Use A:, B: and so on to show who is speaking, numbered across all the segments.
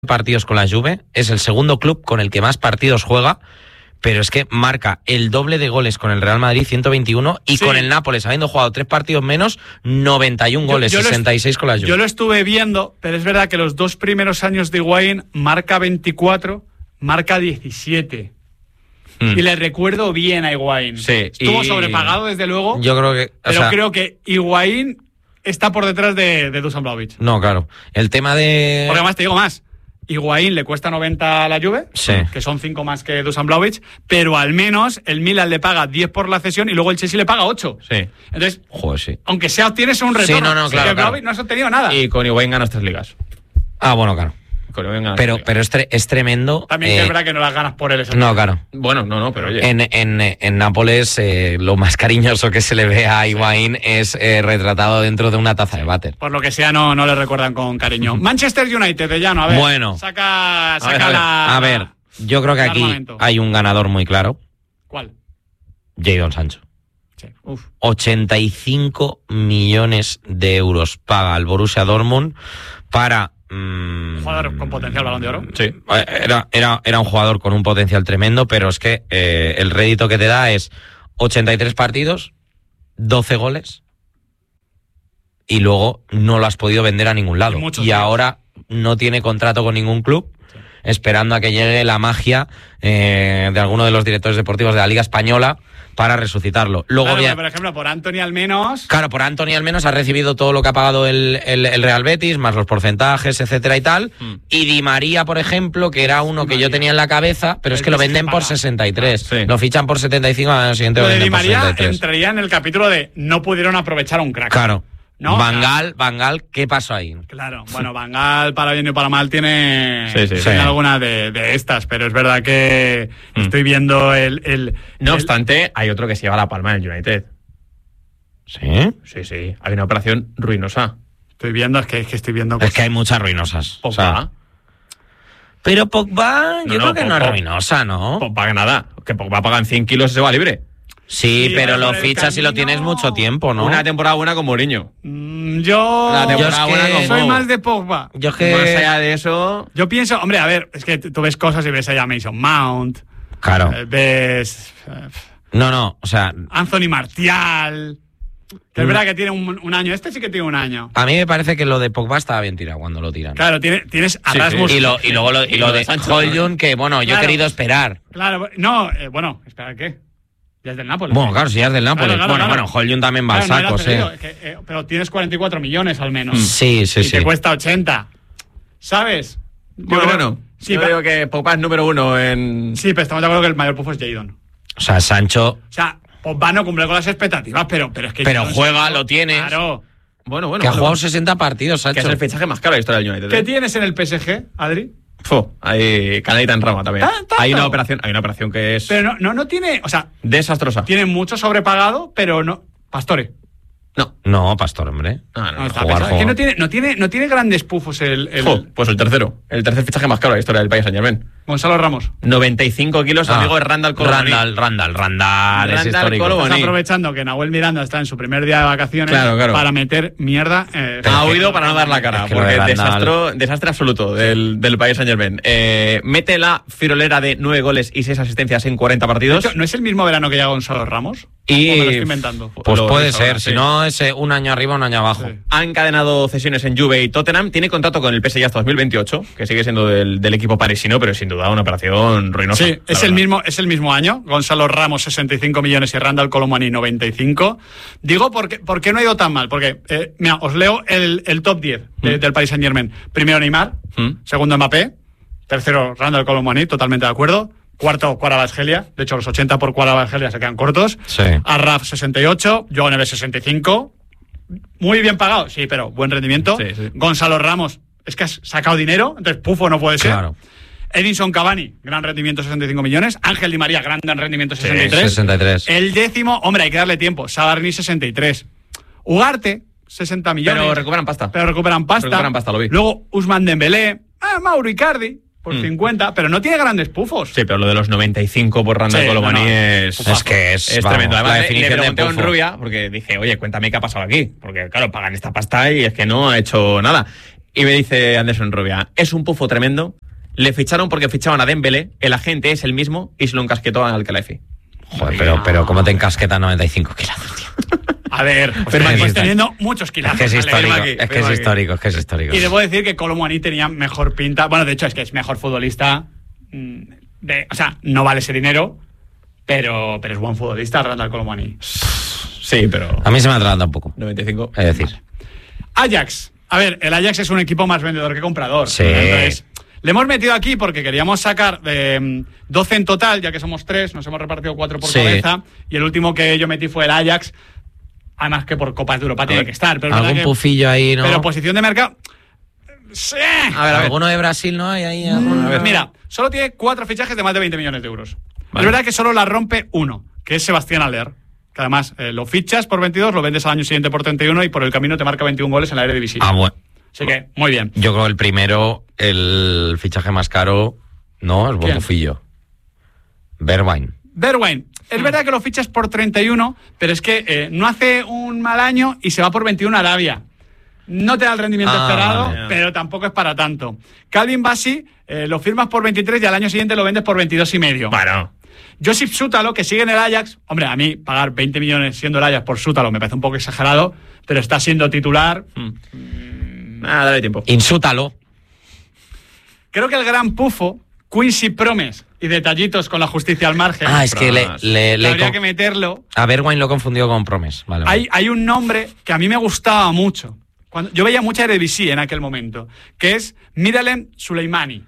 A: partidos con la Juve, es el segundo club con el que más partidos juega, pero es que marca el doble de goles con el Real Madrid, 121, y con el Nápoles, habiendo jugado 3 partidos menos, 91 goles, 66 con la Juve.
B: Yo lo estuve viendo, pero es verdad que los 2 primeros años de Higuaín marca 24, marca 17. Y le recuerdo bien a Higuaín.
A: Sí,
B: estuvo sobrepagado, desde luego.
A: Yo creo que...
B: Pero creo que Higuaín está por detrás de Dusan Vlahovic.
A: No, claro. El tema de...
B: Porque además te digo más. Higuaín le cuesta 90 a la Juve, que son 5 más que Dusan Vlahovic, pero al menos el Milan le paga 10 por la cesión y luego el Chelsea le paga 8.
C: Sí.
B: Entonces,
A: sí.
B: Aunque sea obtienes un retorno.
A: Sí, claro.
B: Vlahovic no has obtenido nada.
C: Y con Higuaín ganas 3 ligas.
A: Ah, bueno, claro. Pero es tremendo.
B: También es verdad que no las ganas por él.
A: No, claro.
C: Bueno, no, pero oye.
A: En Nápoles lo más cariñoso que se le ve a Higuaín es retratado dentro de una taza de váter.
B: Por lo que sea, no le recuerdan con cariño. Manchester United, de Llano, a ver.
A: Bueno.
B: Saca
A: A ver, yo creo que aquí hay un ganador muy claro.
B: ¿Cuál?
A: Jadon Sancho.
B: Sí.
A: 85 millones de euros paga el Borussia Dortmund para...
B: Un jugador con potencial Balón de Oro.
A: Sí, era un jugador con un potencial tremendo, pero es que el rédito que te da es 83 partidos, 12 goles, y luego no lo has podido vender a ningún lado. Y ahora no tiene contrato con ningún club, esperando a que llegue la magia de alguno de los directores deportivos de la Liga Española para resucitarlo. Luego,
B: claro, por ejemplo, por Antony al menos...
A: Claro, por Antony al menos ha recibido todo lo que ha pagado el Real Betis, más los porcentajes, etcétera y tal. Y Di María, por ejemplo, que era uno que yo tenía en la cabeza, pero es que lo venden por 63. Lo fichan por 75, al año siguiente lo venden por 63.
B: Di María entraría en el capípilo de no pudieron aprovechar un crack.
A: Claro.
B: ¿No?
A: Van Gaal, ¿qué pasó ahí?
B: Claro, bueno, Van Gaal, para bien y para mal, tiene alguna de estas, pero es verdad que estoy viendo
C: No obstante, hay otro que se lleva la palma en el United.
A: ¿Sí?
C: Sí. Hay una operación ruinosa.
B: Estoy viendo, es que estoy viendo cosas.
A: Es que hay muchas ruinosas.
C: Pogba.
A: O sea, pero Pogba, yo creo que no es ruinosa, ¿no?
C: Pogba nada. Que Pogba pagan 100 kilos y se va libre.
A: Sí, pero lo fichas y lo tienes mucho tiempo, ¿no?
C: Una temporada buena con Mourinho.
B: Yo soy más de Pogba.
A: Yo que...
C: Más allá de eso...
B: Yo pienso, hombre, a ver, es que tú ves cosas y ves allá Mason Mount.
A: Claro.
B: Ves...
A: No, o sea...
B: Anthony Martial. Que es verdad que tiene un año. Este sí que tiene un año.
A: A mí me parece que lo de Pogba estaba bien tirado cuando lo tiran.
B: Claro, tienes a Rasmus...
A: Y luego lo de Højlund, que bueno, yo he querido esperar.
B: Claro, no, bueno, ¿esperar qué? Ya es del Nápoles.
A: Bueno, claro, si ya es del Nápoles. Bueno, Højlund también va al saco,
B: pero tienes 44 millones al menos.
A: Sí.
B: Y te cuesta 80. ¿Sabes?
C: Bueno. Sí, yo digo que Pogba es número 1 en...
B: Sí, pero estamos de acuerdo que el mayor pufo es Jadon.
A: O sea, Sancho...
B: O sea, Pogba no cumple con las expectativas, pero es que...
A: Pero juega, lo tienes.
B: Claro.
C: Bueno.
A: Que ha jugado 60 partidos, Sancho.
C: Que es el fichaje más caro de la historia del United.
B: ¿Qué tienes en el PSG, Adri?
C: Hay canadita en rama también. Hay una operación que es...
B: Pero no tiene... O sea...
C: desastrosa.
B: Tiene mucho sobrepagado, pero no... Pastore.
A: No, Pastor, hombre.
B: No está pesado. Es que no tiene grandes pufos
C: pues el tercero. El tercer fichaje más caro de la historia del Paris Saint-Germain.
B: Gonzalo Ramos.
C: 95 kilos, amigo de Randall Colomani.
A: Randall es histórico.
B: Está aprovechando que Nahuel Miranda está en su primer día de vacaciones para meter mierda.
C: Ha huido para no dar la cara, porque desastre absoluto del Paris Saint-Germain. Mete la firolera de 9 goles y 6 asistencias en 40 partidos.
B: De hecho, ¿no es el mismo verano que llega Gonzalo Ramos?
C: Y
B: ¿O me lo estoy inventando?
A: Pues puede ser, si no es un año arriba, un año abajo.
B: Sí.
C: Ha encadenado cesiones en Juve y Tottenham. Tiene contrato con el PSG hasta 2028, que sigue siendo del equipo parisino, pero sin duda una operación ruinosa.
B: Sí, es el mismo año. Gonzalo Ramos 65 millones y Randall Colomani 95. Digo, ¿por qué no ha ido tan mal? Porque, mira, os leo el top 10 del Paris Saint-Germain. Primero Neymar, segundo Mbappé, tercero Randall Colomani, totalmente de acuerdo. Cuarto, Kvaratskhelia. De hecho, los 80 por Kvaratskhelia se quedan cortos.
A: Sí.
B: Arraf, 68. Joao Neves, 65. Muy bien pagado, sí, pero buen rendimiento.
C: Sí.
B: Gonzalo Ramos, es que has sacado dinero, entonces pufo no puede ser.
A: Claro.
B: Edinson Cavani, gran rendimiento, 65 millones. Ángel Di María, gran rendimiento, 63.
A: 63.
B: El décimo, hombre, hay que darle tiempo. Sabarní, 63. Ugarte, 60 millones.
C: Pero recuperan pasta.
B: Lo vi. Luego Ousmane Dembélé. Mauro Icardi. Por 50, pero no tiene grandes pufos.
C: Sí, pero lo de los 95 por Randall Colomani es tremendo. Además,
A: la definición
C: le pregunté
A: de
C: a un Rubia, porque dije, oye, cuéntame qué ha pasado aquí. Porque, claro, pagan esta pasta y es que no ha hecho nada. Y me dice Anderson Rubia, es un pufo tremendo. Le ficharon porque fichaban a Dembélé, el agente es el mismo y se lo encasquetó al Al-Khelaifi.
A: Joder, pero ¿cómo te encasqueta 95 kilos, tío?
B: A ver, pues teniendo muchos kilazos.
A: Es que es histórico.
B: Y debo decir que Kolo Muani tenía mejor pinta. Bueno, de hecho, es que es mejor futbolista. O sea, no vale ese dinero, pero es buen futbolista, Randal Kolo Muani.
C: Sí, pero...
A: A mí se me atraganta un poco.
C: 95.
A: Es decir.
B: Vale. Ajax. A ver, el Ajax es un equipo más vendedor que comprador.
A: Sí.
B: Entonces, le hemos metido aquí porque queríamos sacar 12 en total, ya que somos 3, nos hemos repartido 4 por cabeza. Y el último que yo metí fue el Ajax. Además que por Copas de Europa tiene que estar. Pero
A: algún pufillo ahí, ¿no?
B: Pero posición de mercado... Sí.
A: A ver, ¿alguno de Brasil no hay ahí?
B: Mira, solo tiene 4 fichajes de más de 20 millones de euros. Vale. Es verdad que solo la rompe uno, que es Sebastián Haller. Que además lo fichas por 22, lo vendes al año siguiente por 31 y por el camino te marca 21 goles en la Eredivisie.
A: Bueno.
B: Así que, muy bien.
A: Yo creo que el primero, el fichaje más caro, no, es buen pufillo. Bergwijn. Es verdad que lo fichas por 31, pero es que no hace un mal año y se va por 21 a Arabia. No te da el rendimiento esperado, pero tampoco es para tanto. Calvin Bassey lo firmas por 23 y al año siguiente lo vendes por 22,5.
C: Bueno.
B: Josip Sútalo, que sigue en el Ajax. Hombre, a mí pagar 20 millones siendo el Ajax por Sútalo me parece un poco exagerado, pero está siendo titular.
C: Dale tiempo.
A: Insútalo.
B: Creo que el gran pufo, Quincy Promes, y detallitos con la justicia al margen.
A: Es que
B: habría que meterlo.
A: A Bergwijn lo confundió con Promes. Vale.
B: Hay un nombre que a mí me gustaba mucho. Yo veía mucha Eredivisie en aquel momento, que es Miralem Suleimani.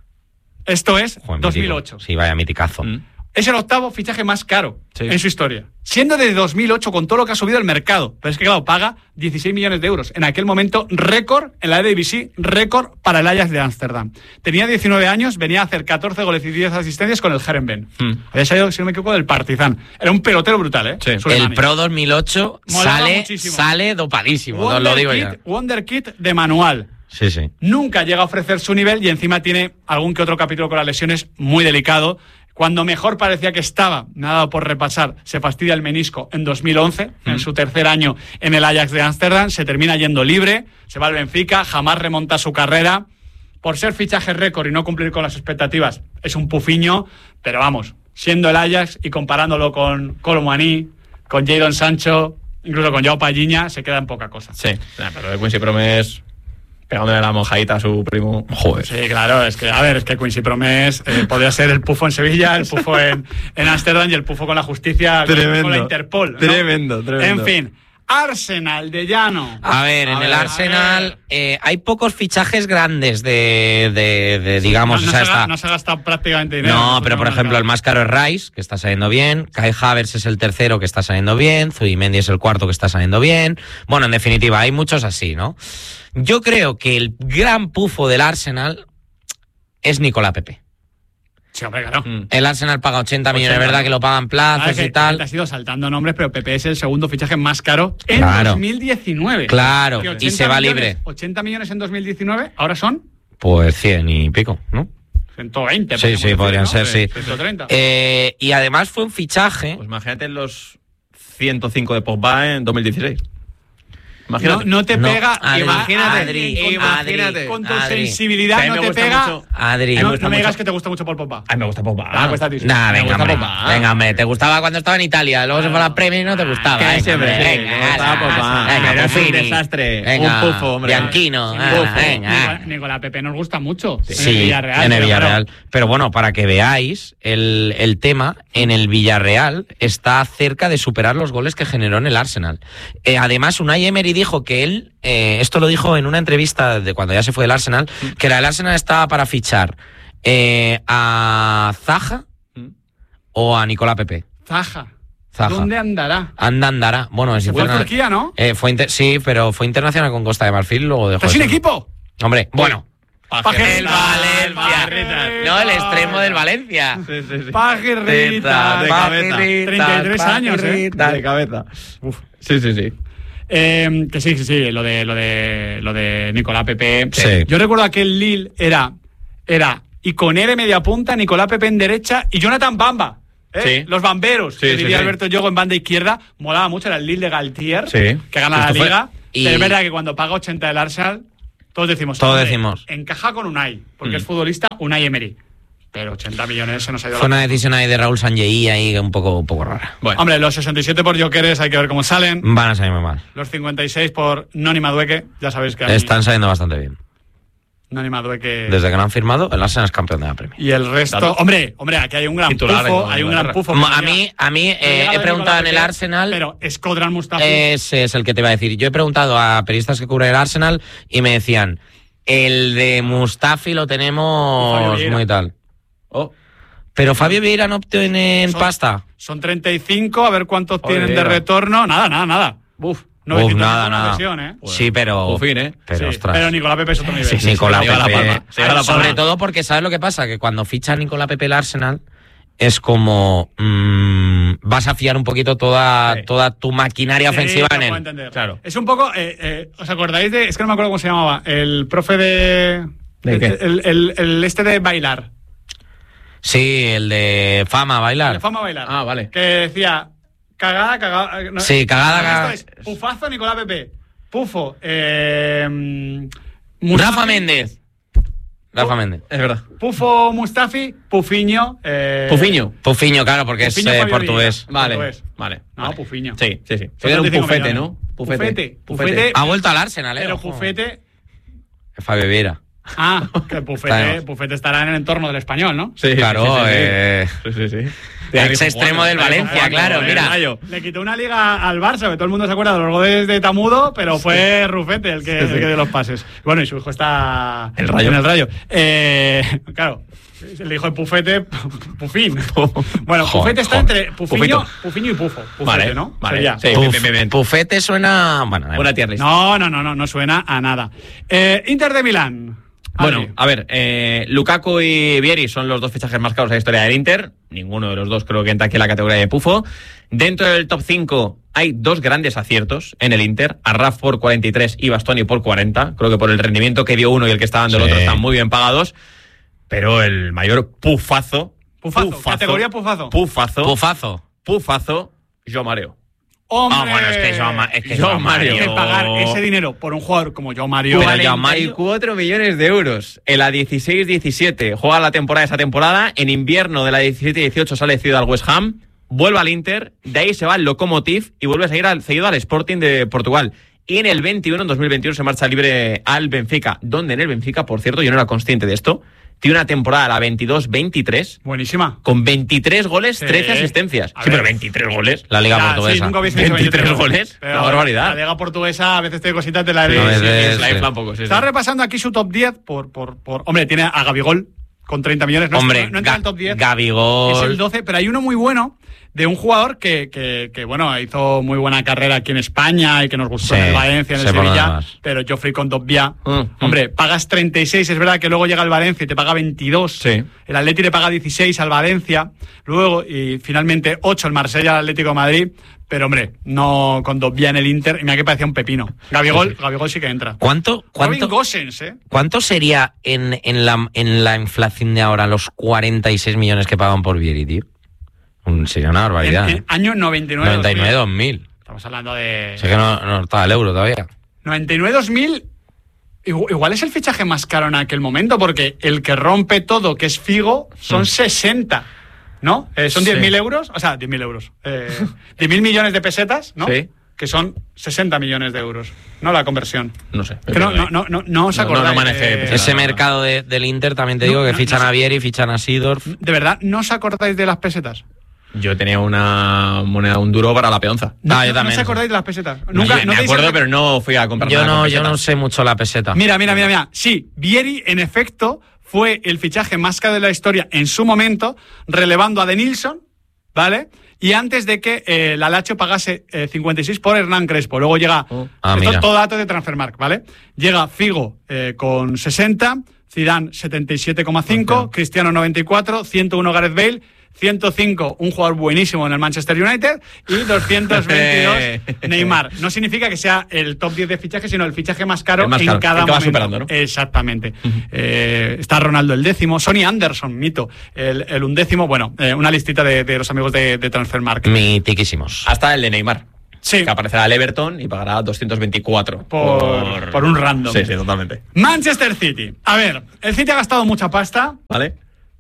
B: Esto es 2008.
A: Mítico. Sí, vaya miticazo.
B: Es el 8º fichaje más caro en su historia. Siendo de 2008 con todo lo que ha subido el mercado. Pero es que, claro, paga 16 millones de euros. En aquel momento, récord en la Eredivisie, récord para el Ajax de Ámsterdam. Tenía 19 años, venía a hacer 14 goles y 10 asistencias con el Heerenveen. Había salido, si no me equivoco, del Partizan. Era un pelotero brutal, ¿eh?
A: Sí. El Pro 2008 sale dopadísimo, os lo digo ya.
B: Wonderkid de manual.
A: Sí.
B: Nunca llega a ofrecer su nivel y encima tiene algún que otro capítulo con las lesiones muy delicado. Cuando mejor parecía que estaba, me ha dado por repasar, se fastidia el menisco en 2011, en su tercer año en el Ajax de Ámsterdam, se termina yendo libre, se va al Benfica, jamás remonta su carrera. Por ser fichaje récord y no cumplir con las expectativas, es un pufiño, pero vamos, siendo el Ajax y comparándolo con Kolo Muani, con Jadon Sancho, incluso con Joao Palhinha, se queda en poca cosa.
C: Sí, pero el Quincy Promes... pegándole la mojadita a su primo.
B: Joder. Sí, claro, es que Quincy Promes podría ser el pufo en Sevilla, el pufo en Ámsterdam y el pufo con la justicia, con la Interpol, ¿no?
C: Tremendo.
B: En fin, Arsenal de Llano.
A: A ver, en el Arsenal hay pocos fichajes grandes de digamos...
B: No se ha gastado prácticamente dinero.
A: No, pero por ejemplo el más caro es Rice, que está saliendo bien. Kai Havertz es el tercero, que está saliendo bien. Zubimendi es el cuarto, que está saliendo bien. Bueno, en definitiva, hay muchos así, ¿no? Yo creo que el gran pufo del Arsenal es Nicolás Pepe.
B: Sí, hombre, claro.
A: El Arsenal paga 80 millones, ¿verdad? Que lo pagan plazos y tal.
B: Te has ido saltando nombres, pero Pepe es el segundo fichaje más caro en 2019.
A: Claro, y se va libre.
B: 80 millones en 2019, ahora son...
A: Pues 100 y pico, ¿no?
B: 120.
A: Sí, podrían ser, sí.
B: 130.
A: Y además fue un fichaje...
C: Pues imagínate los 105 de Pogba en 2016. Imagínate.
B: No te pega.
A: Imagínate.
B: Con tu sensibilidad no te pega.
C: Mucho.
A: Adri.
B: No me digas que te gusta mucho Paul Pogba.
C: A mí me gusta Pogba.
A: Venga, hombre. Te gustaba cuando estaba en Italia. Luego se fue a la Premier y no te gustaba.
C: Venga, es un desastre.
A: Venga,
C: un pufo, hombre.
A: Bianchino.
B: Nicolás Pepe nos gusta mucho.
A: Sí, en el Villarreal. Pero bueno, para que veáis, el tema, en el Villarreal está cerca de superar los goles que generó en el Arsenal. Además, Unai Emery dijo que él, esto lo dijo en una entrevista de cuando ya se fue del Arsenal, que el Arsenal estaba para fichar a Zaha o a Nicolás Pepe.
B: Zaha. ¿Dónde andará?
A: Andará. Bueno,
B: fue a Turquía, ¿no?
A: Sí, pero fue internacional con Costa de Marfil, luego dejó.
B: ¿Estás sin equipo?
A: Hombre, bueno.
B: El
A: Valencia. No, el extremo del Valencia.
B: Sí. Pajerrita.
C: De cabeza.
B: 33 años,
C: De cabeza.
B: Uf.
C: Sí.
B: Que sí, lo de Nicolás Pepe.
A: Sí.
B: Yo recuerdo aquel Lille era Iconé de media punta, Nicolás Pepe en derecha y Jonathan Bamba.
C: Sí.
B: Los bamberos, que diría Alberto Yogo en banda izquierda. Molaba mucho, era el Lille de Galtier, que gana la Liga. Pero es verdad que cuando paga 80 el Arsenal, Todos decimos. Encaja con Unai, porque es futbolista Unai Emery. Pero 80 millones se nos ha ido.
A: Fue una decisión ahí de Raúl Sanlleí ahí un poco rara.
B: Bueno. Hombre, los 67 por Gyökeres hay que ver cómo salen.
A: Van a salir muy mal.
B: Los 56 por Noni Madueke, ya sabéis que
A: están saliendo bastante bien.
B: Noni Madueke.
A: Desde que lo han firmado, el Arsenal es campeón de la Premier.
B: Y el resto, hombre, aquí hay un gran pufo,
A: A mí he preguntado en el Arsenal.
B: Pero Shkodran Mustafi.
A: Ese es el que te iba a decir. Yo he preguntado a periodistas que cubren el Arsenal y me decían, el de Mustafi lo tenemos muy tal. Pero Fabio Vieira no obtiene pasta.
B: Son 35, a ver cuántos tienen de retorno. Nada. Nada.
A: Sí, pero.
C: Ufín,
A: pero,
B: sí, pero Nicolás Pepe es otro nivel.
A: Sí, Nicolás Pepe.
C: Sobre
A: todo porque, ¿sabes lo que pasa? Que cuando ficha Nicolás Pepe el Arsenal, es como. Vas a fiar un poquito toda tu maquinaria ofensiva en él.
B: Entender. Claro. Es un poco. ¿Os acordáis de.? Es que no me acuerdo cómo se llamaba. El profe de.
C: ¿De qué?
B: El de bailar.
A: Sí, el de Fama Bailar.
B: El de Fama Bailar.
C: Ah, vale.
B: Que decía. Cagada. No,
A: sí, cagada.
B: Esto es pufazo Nicolás Pepe. Pufo.
A: Rafa Méndez. Es verdad.
B: Pufo Mustafi. Pufiño.
A: Pufiño, claro, porque Pufiño es portugués.
C: Vale.
B: No, Pufiño.
C: Sí. Era un Pufete, ¿no?
B: Pufete.
A: Ha vuelto al Arsenal,
B: Pero Pufete.
A: Fabio Vieira.
B: Que Pufete estará en el entorno del Español, ¿no?
A: Sí, claro.
C: Sí.
A: Ex extremo del Valencia, claro, mira.
B: Le quitó una liga al Barça, que todo el mundo se acuerda de los goles de Tamudo, pero fue Rufete el que dio los pases. Bueno, y su hijo está
C: en el Rayo.
B: Claro, el hijo de Pufete, Pufín. Bueno, Pufete está entre Pufiño y Pufo. Pufete, ¿no?
C: Vale. Sí, bien.
A: Pufete suena. Bueno,
C: buena tier list.
B: No suena a nada. Inter de Milán.
C: Bueno, a ver, Lukaku y Vieri son los dos fichajes más caros de la historia del Inter. Ninguno de los dos creo que entra aquí en la categoría de pufo. Dentro del top 5 hay dos grandes aciertos en el Inter. Arraf por 43 y Bastoni por 40. Creo que por el rendimiento que dio uno y el que está dando el otro están muy bien pagados. Pero el mayor pufazo.
B: Categoría pufazo.
C: Pufazo, Joao Mario.
B: ¡Hombre!
A: Bueno, es que Joao Mario.
B: Hay que pagar ese dinero por un jugador como Joao Mario.
C: 44 millones de euros. En la 16-17 juega la temporada esa temporada. En invierno de la 17-18 sale cedido al West Ham. Vuelve al Inter. De ahí se va al Lokomotiv y vuelve a seguir cedido al Sporting de Portugal. Y en el 2021 se marcha libre al Benfica. Donde en el Benfica, por cierto, yo no era consciente de esto, tiene una temporada, la 22-23.
B: Buenísima.
C: Con 23 goles, 13 asistencias.
B: Sí,
C: pero 23 goles.
A: La Liga Portuguesa.
B: Sí, nunca hubiese dicho
C: 23 goles.
B: Una
C: barbaridad.
B: La Liga Portuguesa a veces tiene cositas de la
C: la infla un poco.
B: Está repasando aquí su top 10 por... Hombre, tiene a Gabigol con 30 millones. No entra en el top 10.
A: Gabigol.
B: Es el 12, pero hay uno muy bueno de un jugador que bueno, hizo muy buena carrera aquí en España y que nos gustó en el Valencia, en el Sevilla, pero Geoffrey Kondogbia, hombre, pagas 36, es verdad que luego llega el Valencia y te paga 22,
C: sí.
B: El Atleti le paga 16 al Valencia, luego y finalmente 8 el Marsella al Atlético de Madrid, pero hombre, no Kondogbia en el Inter, y mira que parecía un pepino. Gabigol sí que entra.
A: ¿Cuánto
B: Gosens,
A: ¿Cuánto sería en la inflación de ahora los 46 millones que pagan por Vieri, tío? Sería una barbaridad.
B: En año
A: 99-2000.
B: Estamos hablando de...
A: Sé que no estaba el euro todavía.
B: 99-2000. Igual es el fichaje más caro en aquel momento, porque el que rompe todo, que es Figo, son 60, ¿no? Son 10.000 euros, o sea, 10.000 euros. 10.000 millones de pesetas, ¿no?
C: Sí.
B: Que son 60 millones de euros, ¿no? La conversión.
C: No sé.
B: Que no os acordáis.
C: No manejé
A: ese mercado del Inter, también te digo, que fichan a Vieri, fichan a Seedorf.
B: ¿De verdad no os acordáis de las pesetas?
C: Yo tenía una moneda, un duro para la peonza.
B: Yo también. ¿No os acordáis de las pesetas?
C: Nunca, me acuerdo, pero no fui a comprar nada.
A: Yo no sé mucho la peseta.
B: Mira. Sí, Vieri, en efecto, fue el fichaje más caro de la historia en su momento, relevando a Denilson, ¿vale? Y antes de que la Lazio pagase 56 por Hernán Crespo. Luego llega... esto es todo dato de Transfermarkt, ¿vale? Llega Figo con 60, Zidane 77,5, Cristiano 94, 101 Gareth Bale, 105 un jugador buenísimo en el Manchester United y 222 Neymar. No significa que sea el top 10 de fichajes, sino el fichaje más caro en cada momento.
C: Superando, ¿no?
B: Exactamente. Está Ronaldo el 10º, Sonny Anderson, mito, el 11º. Bueno, una listita de los amigos de Transfermarkt.
A: Mitiquísimos.
C: Hasta el de Neymar.
B: Sí.
C: Que aparecerá el Everton y pagará 224
B: por un random.
C: Sí, totalmente.
B: Manchester City. A ver, el City ha gastado mucha pasta.
C: ¿Vale?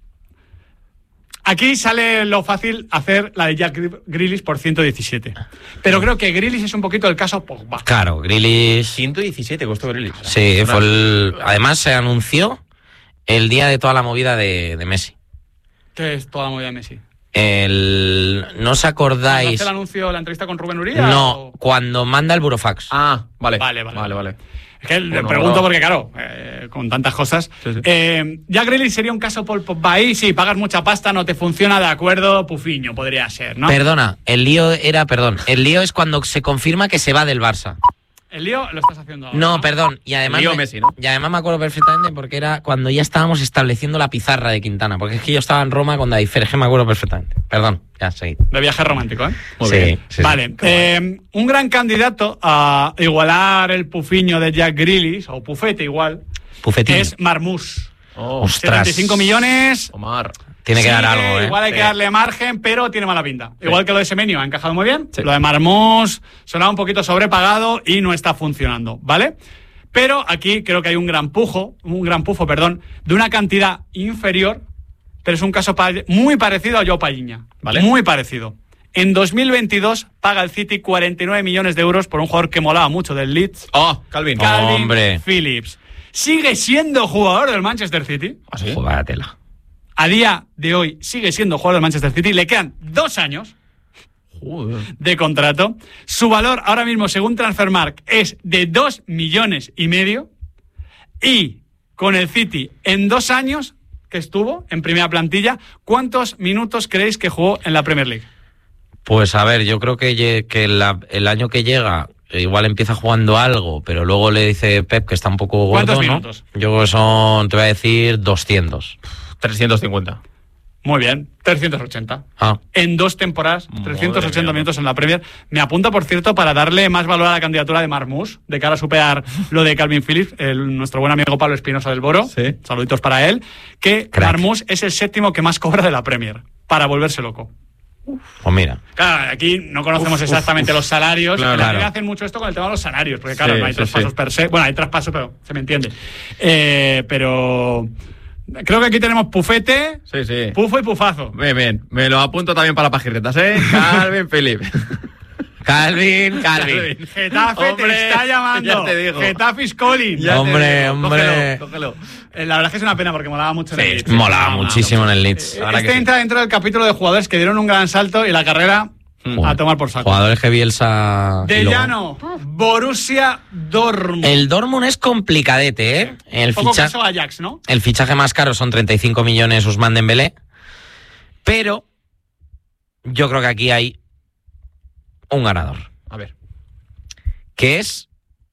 B: Aquí sale lo fácil hacer la de Jack Grealish por 117. Pero creo que Grealish es un poquito el caso Pogba.
A: Claro, Grealish.
C: 117 costó Grealish.
A: Sí, además se anunció el día de toda la movida de Messi.
B: ¿Qué es toda la movida de Messi?
A: ¿No os acordáis?
B: ¿Hace el anuncio, la entrevista con Rubén Uría?
A: No, cuando manda el burofax.
C: Vale.
B: Es que le pregunto porque, claro, con tantas cosas.
C: Sí.
B: Jack Grealish sería un caso por Pogba ahí. Si pagas mucha pasta, no te funciona, de acuerdo, pufiño, podría ser, ¿no?
A: Perdona, el lío es cuando se confirma que se va del Barça.
B: El lío lo estás haciendo ahora,
A: No, perdón, y además
C: Lío Messi, ¿no?
A: y además me acuerdo perfectamente porque era cuando ya estábamos estableciendo la pizarra de Quintana, porque es que yo estaba en Roma con David Fer, es que me acuerdo perfectamente. Perdón, ya seguí.
B: De viaje romántico, ¿eh?
C: Muy bien.
A: Sí.
B: Vale, un gran candidato a igualar el pufiño de Jack Grealish, o pufete igual,
A: Pufetín.
B: es Marmoush.
A: Ostras.
B: 75 millones.
C: Omar.
A: Tiene que
B: Sigue,
A: dar algo, ¿eh?
B: Igual hay que
C: Sí.
B: darle margen, pero tiene mala pinta.
C: Sí.
B: Igual que lo de Semenyo, ha encajado muy bien.
C: Sí.
B: Lo de Marmoush sonaba un poquito sobrepagado y no está funcionando, ¿vale? Pero aquí creo que hay un gran pufo, de una cantidad inferior, pero es un caso muy parecido a Joao Palhinha.
C: Vale.
B: Muy parecido. En 2022 paga el City 49 millones de euros por un jugador que molaba mucho del Leeds,
C: Calvin.
B: Calvin
A: Hombre.
B: Phillips. ¿Sigue siendo jugador del Manchester City?
C: ¿Ah, sí?
A: Joder, tela.
B: A día de hoy sigue siendo jugador del Manchester City. Le quedan 2 años
C: Joder.
B: de contrato. Su valor ahora mismo, según Transfermarkt, es de 2,5 millones. Y con el City, en 2 años que estuvo en primera plantilla, ¿cuántos minutos creéis que jugó en la Premier League?
A: Pues a ver, yo creo que el año que llega igual empieza jugando algo, pero luego le dice Pep que está un poco gordo,
B: ¿Cuántos
A: ¿no?
B: minutos?
A: Yo creo que son, te voy a decir, 200.
C: 350.
B: Muy bien, 380. En 2 temporadas,
C: Madre
B: 380
C: mía.
B: minutos en la Premier. Me apunta, por cierto, para darle más valor a la candidatura de Marmoush, de cara a superar lo de Calvin Phillips, nuestro buen amigo Pablo Espinosa del Boro.
C: Sí.
B: Saluditos para él. Que
A: Crack.
B: Marmoush es el 7º que más cobra de la Premier, para volverse loco.
A: Pues mira.
B: Claro, aquí no conocemos exactamente los salarios.
C: Claro,
B: En la
A: claro.
B: Premier hacen mucho esto con el tema de los salarios, porque claro,
C: Sí,
B: no hay
C: sí,
B: traspasos
C: sí.
B: per se. Bueno, hay traspasos, pero se me entiende. Pero creo que aquí tenemos pufete,
C: Sí, sí.
B: pufo y pufazo.
C: Bien. Me lo apunto también para pajirretas, ¿eh? Calvin Phillips.
A: Calvin.
B: Getafe te
C: Hombre,
B: está llamando.
C: ya te digo.
B: Getafe is calling.
C: Ya te
A: Hombre,
C: digo,
A: hombre.
C: Cógelo.
B: La verdad es que es una pena porque molaba mucho en el Leeds.
A: Molaba muchísimo en el Leeds.
C: Ahora que
B: Este
C: sí.
B: entra dentro del capítulo de jugadores que dieron un gran salto y la carrera a tomar por saco.
A: Jugadores que Bielsa... y
B: De
A: luego-
B: llano, Borussia Dortmund.
A: El Dortmund es complicadete, ¿eh? El
B: Poco
A: fichaje...
B: caso Ajax, ¿no?
A: El fichaje más caro son 35 millones Ousmane Dembélé, pero yo creo que aquí hay un ganador,
C: A ver.
A: que es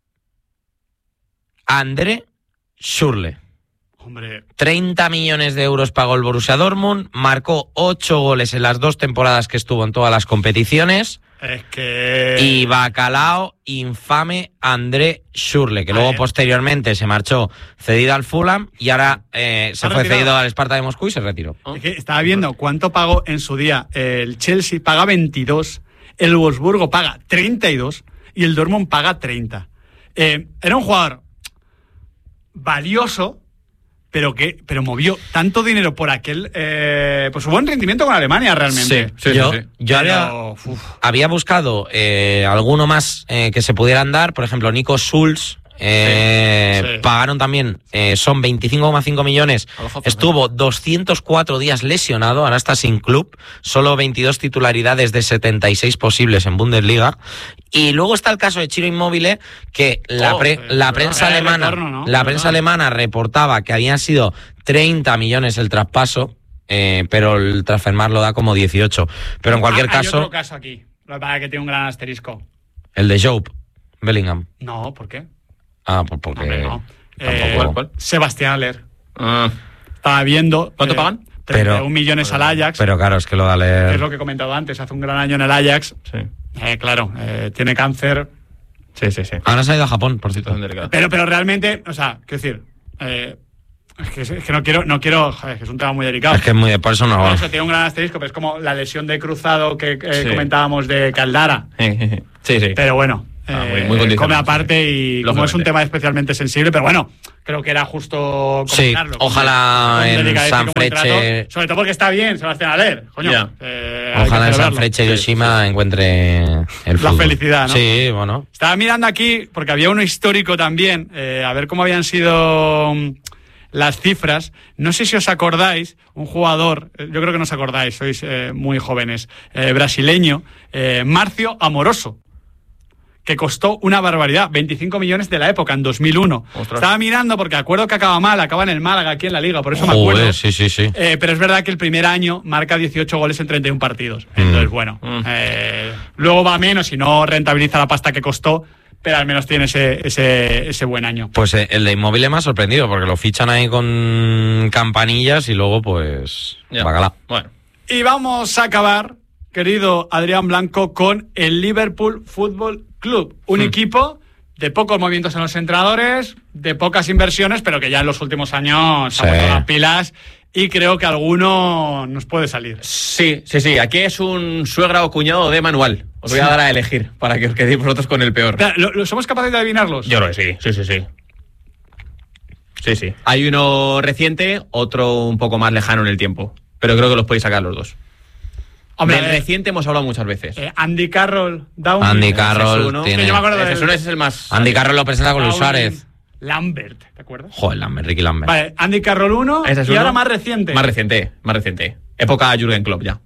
A: André Schürrle.
B: Hombre,
A: 30 millones de euros pagó el Borussia Dortmund, marcó 8 goles en las 2 temporadas que estuvo en todas las competiciones.
B: es que...
A: Y bacalao infame André Schürrle, que luego posteriormente se marchó cedido al Fulham y ahora se fue
B: retirado.
A: cedido al Sparta de Moscú y se retiró.
B: Es que estaba viendo cuánto pagó en su día. El Chelsea paga 22, el Wolfsburgo paga 32 y el Dortmund paga 30. Era un jugador valioso, pero movió tanto dinero por aquel... pues su buen rendimiento con Alemania realmente.
C: Sí.
A: Yo
B: Pero,
A: había buscado alguno más que se pudieran dar, por ejemplo, Nico Schulz.
B: Sí.
A: Pagaron también, son 25,5 millones. Estuvo 204 días lesionado, ahora está sin club, solo 22 titularidades de 76 posibles en Bundesliga. Y luego está el caso de Ciro Immobile, que la prensa
B: el
A: alemana,
B: retorno, ¿no?
A: la prensa alemana reportaba que habían sido 30 millones el traspaso, pero el Transfermarkt lo da como 18. Pero en cualquier
B: Hay
A: caso,
B: otro caso aquí, lo que pasa es que tiene un gran asterisco.
A: el de Joe Bellingham.
B: No, ¿por qué?
A: Ah, pues porque...
B: Hombre, no.
A: tampoco-
C: ¿Cuál?
B: Sebastián Aller.
C: Ah.
B: Estaba viendo...
C: ¿Cuánto pagan?
B: 31 millones al Ajax.
A: Pero claro, es que lo da
B: que
A: leer...
B: es lo que he comentado antes, hace un gran año en el Ajax.
C: Sí.
B: Claro, tiene cáncer.
C: Sí.
A: Ahora se ha ido a Japón, por cierto.
C: Situación delicada.
B: Pero realmente, o sea, quiero decir, es que no quiero, joder, que es un tema muy delicado.
A: Es que es muy... Por eso no...
B: Por eso tiene un gran asterisco, pero es como la lesión de cruzado que
C: Sí.
B: comentábamos de Caldara.
C: Sí, sí.
B: Pero bueno,
C: muy condicionado,
B: come aparte y como es un tema especialmente sensible, pero bueno, creo que era justo comentarlo.
A: Sí, ojalá en Sanfrecce...
B: Sobre todo porque está bien Sebastián Haller, coño.
C: Ya.
A: Ojalá en Sanfrecce Hiroshima encuentre el fútbol.
B: La felicidad, ¿no?
A: Sí, bueno.
B: Estaba mirando aquí, porque había uno histórico también, a ver cómo habían sido las cifras. No sé si os acordáis, un jugador, yo creo que no os acordáis, sois muy jóvenes, brasileño, Márcio Amoroso, que costó una barbaridad, 25 millones de la época, en 2001.
C: Ostras.
B: Estaba mirando porque acuerdo que acaba en el Málaga aquí en la Liga, por eso me acuerdo.
A: Sí.
B: Pero es verdad que el primer año marca 18 goles en 31 partidos. Entonces, bueno, luego va menos y no rentabiliza la pasta que costó, pero al menos tiene ese buen año.
A: Pues el de Inmóvil me ha sorprendido, porque lo fichan ahí con campanillas y luego, pues, bacala.
C: Bueno.
B: Y vamos a acabar, querido Adrián Blanco, con el Liverpool Football Club. Un equipo de pocos movimientos en los entrenadores, de pocas inversiones, pero que ya en los últimos años se ha puesto las pilas y creo que alguno nos puede salir.
C: Sí. Aquí es un suegra o cuñado de manual. Os voy a dar a elegir para que os quedéis vosotros con el peor.
B: ¿Somos capaces de adivinarlos?
C: Yo creo que sí. Sí. Hay uno reciente, otro un poco más lejano en el tiempo. Pero creo que los podéis sacar los dos.
B: Hombre,
C: del reciente hemos hablado muchas veces.
B: Andy Carroll, Downey.
A: Andy Carroll
C: es uno.
A: tiene...
B: Que yo me acuerdo
C: Ese es el más...
A: Andy Carroll lo presenta con Luis
B: Downey,
A: Suárez.
B: Lambert, ¿te acuerdas?
A: Joder, Ricky Lambert.
B: Vale, Andy Carroll 1
C: Ese es
B: y
C: uno.
B: ahora más reciente.
C: Más reciente. Época Jürgen Klopp ya.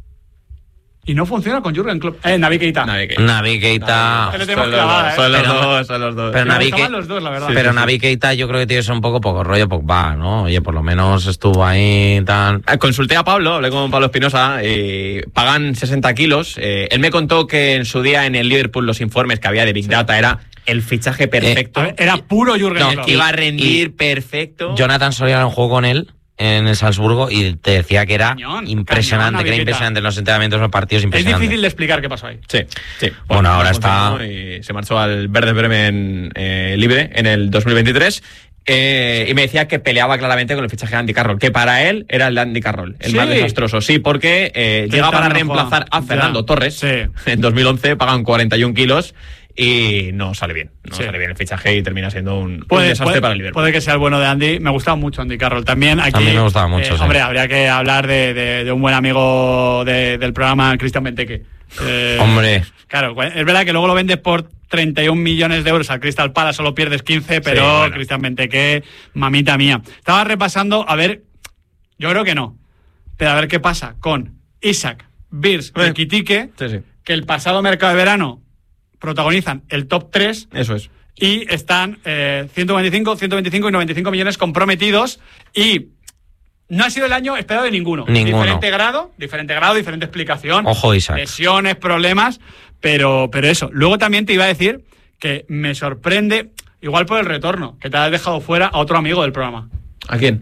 B: Y no funciona con Jürgen Klopp. Naby Keita.
A: Naby Keita...
B: Le tenemos clavada,
C: Son los dos.
A: Pero
B: Me
A: Naby
B: gustaban los dos, la verdad.
A: Pero Naby Keita yo creo que tiene un poco rollo Pogba, ¿no? Oye, por lo menos estuvo ahí tan...
C: Consulté a Pablo, hablé con Pablo Espinosa, pagan 60 kilos. Él me contó que en su día en el Liverpool los informes que había de Big Data era el fichaje perfecto.
B: Era puro Jürgen Klopp.
C: Que iba a rendir perfecto.
A: Jonathan Soriano jugó con él en el Salzburgo y te decía que era impresionante, que era impresionante en los entrenamientos, en los partidos, impresionante.
B: Es difícil de explicar qué pasó ahí.
C: Sí.
A: Bueno, ahora está...
C: Y se marchó al Werder Bremen libre en el 2023. Y me decía que peleaba claramente con el fichaje de Andy Carroll, que para él era el de Andy Carroll, el más desastroso. Sí, porque llega para reemplazar a Fernando Torres. En 2011 pagan 41 kilos y no sale bien. Sale bien el fichaje y termina siendo un desastre para el Liverpool.
B: Puede que sea el bueno de Andy. Me gustaba mucho Andy Carroll también. Aquí,
A: a mí me gustaba mucho, sí.
B: Hombre, habría que hablar de un buen amigo del programa, Cristian Benteke.
A: Hombre.
B: Claro, es verdad que luego lo vendes por 31 millones de euros al Crystal Palace, solo pierdes 15, pero Cristian Benteke, mamita mía. Estaba repasando, a ver, yo creo que no, pero a ver qué pasa con Isaac, Birz y Ekitike, que el pasado mercado de verano protagonizan el top 3.
C: Eso es.
B: Y están 125 y 95 millones comprometidos y no ha sido el año esperado de ninguno. Diferente grado, diferente explicación.
A: Ojo, Isaac.
B: Lesiones, problemas, pero eso. Luego también te iba a decir que me sorprende, igual por el retorno, que te has dejado fuera a otro amigo del programa.
C: ¿A quién?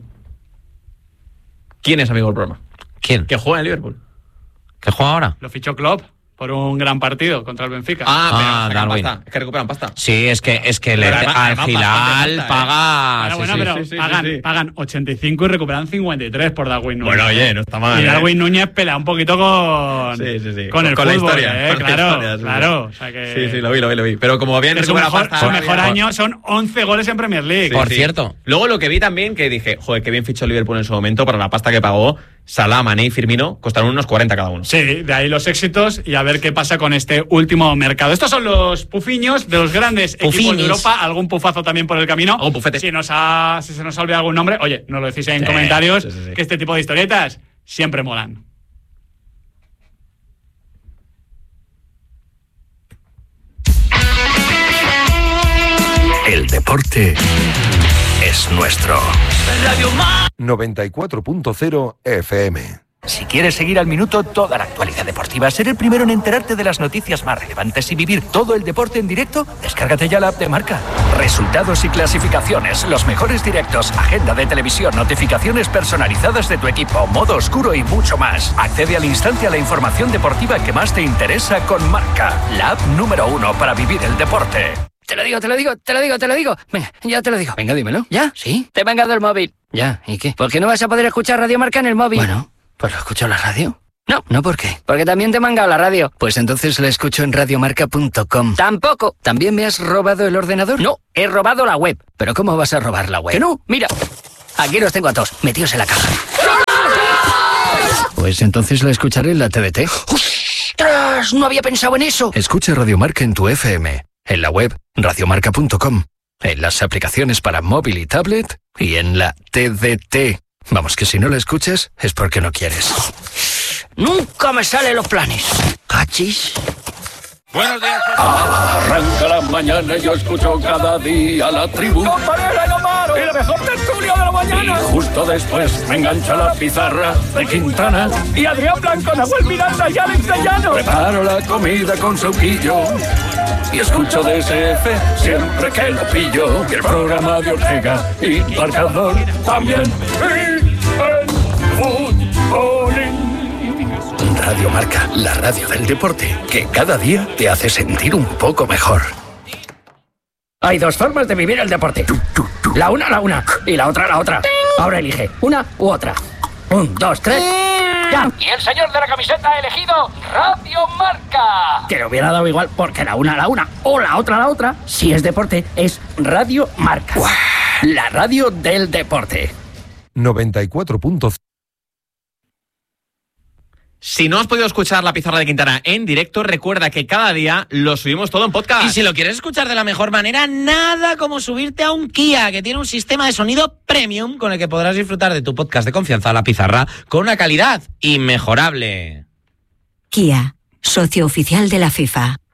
C: ¿Quién es amigo del programa?
A: ¿Quién?
C: Que juega en Liverpool.
A: ¿Que juega ahora?
B: Lo fichó Klopp por un gran partido contra el Benfica.
C: Pero
A: Darwin.
C: pasta. Es que recuperan pasta.
A: Sí, es que al Hilal paga...
B: Pagan 85 y recuperan 53 por Darwin Núñez.
C: Bueno, oye, no está mal.
B: Y Darwin Núñez pelea un poquito con el fútbol,
C: la historia.
B: Claro. O sea que...
C: Sí, lo vi. Pero como habían recuperado pasta...
B: Su mejor año son 11 goles en Premier League.
A: Por cierto.
C: Luego lo que vi también, que dije, joder, qué bien fichó Liverpool en su momento para la pasta que pagó. Salah, Mané y Firmino costaron unos 40 cada uno.
B: Sí, de ahí los éxitos y a ver qué pasa con este último mercado. Estos son los pufiños de los grandes equipos de Europa. Algún pufazo también por el camino.
C: Algún pufete.
B: Si se nos ha olvidado algún nombre, oye, nos lo decís en comentarios, que este tipo de historietas siempre molan.
D: El deporte es nuestro. 94.0 FM.
E: Si quieres seguir al minuto toda la actualidad deportiva, ser el primero en enterarte de las noticias más relevantes y vivir todo el deporte en directo, descárgate ya la app de Marca. Resultados y clasificaciones, los mejores directos, agenda de televisión, notificaciones personalizadas de tu equipo, modo oscuro y mucho más. Accede al instante a la información deportiva que más te interesa con Marca, la app número 1 para vivir el deporte.
F: Te lo digo. Venga, ya te lo digo. Venga, dímelo. ¿Ya? ¿Sí? Te he vengado el móvil. Ya, ¿y qué? ¿Por qué no vas a poder escuchar Radio Marca en el móvil? Bueno, pues lo escucho en la radio. No, ¿por qué? Porque también te he mangado la radio. Pues entonces la escucho en radiomarca.com. Tampoco. ¿También me has robado el ordenador? No, he robado la web. ¿Pero cómo vas a robar la web? Que no, mira. Aquí los tengo a todos, metidos en la caja. Pues entonces la escucharé en la TDT. ¡Ostras! No había pensado en eso. Escucha Radiomarca en tu FM, en la web radiomarca.com, en las aplicaciones para móvil y tablet y en la TDT. Vamos, que si no la escuchas es porque no quieres. Nunca me salen los planes. ¿Cachis?
A: Buenos días.
G: Arranca la mañana y yo escucho cada día la tribu.
E: ¡Comparela, no paro! ¡Y la mejor tertulia de la mañana!
G: Y justo después me engancha la pizarra de Quintana.
E: Y Adrián Blanco, Nahuel Miranda y Alex Llano.
G: Preparo la comida con sauquillo y escucho DSF siempre que lo pillo. Y el programa de Ortega y Marcador también. Y el fútbolín. Radio Marca, la radio del deporte, que cada día te hace sentir un poco mejor.
E: Hay dos formas de vivir el deporte. La una, y la otra. Ahora elige, una u otra. 1, 2, 3, ¡ya!
F: Y el señor de la camiseta ha elegido Radio Marca.
E: Que le hubiera dado igual, porque la una, o la otra, si es deporte, es Radio Marca. La radio del deporte.
D: 94.0.
C: Si no has podido escuchar la pizarra de Quintana en directo, recuerda que cada día lo subimos todo en podcast.
A: Y si lo quieres escuchar de la mejor manera, nada como subirte a un Kia, que tiene un sistema de sonido premium con el que podrás disfrutar de tu podcast de confianza, La Pizarra, con una calidad inmejorable.
H: Kia, socio oficial de la FIFA.